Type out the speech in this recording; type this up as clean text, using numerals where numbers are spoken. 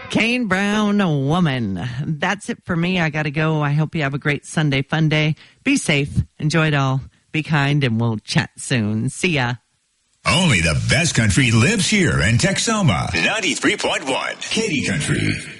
Kane Brown, a woman. That's it for me. I got to go. I hope you have a great Sunday fun day. Be safe. Enjoy it all. Be kind, and we'll chat soon. See ya. Only the best country lives here in Texoma. 93.1 Katy Country.